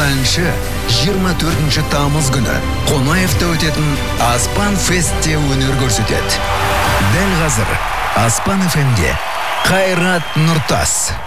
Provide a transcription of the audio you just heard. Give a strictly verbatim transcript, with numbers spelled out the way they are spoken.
әнші жиырма төртінші тамыз күні Қонаевта өтетін Аспан Фестте өнер көрсетеді. Дәл қазір Аспан эф эмде Қайрат Нұртас.